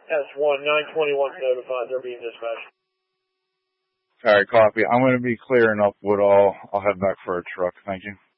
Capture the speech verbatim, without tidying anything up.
S one, nine twenty-one notified. They're being dispatched. All right, copy. I'm going to be clearing up Woodall. I'll head back for a truck. Thank you.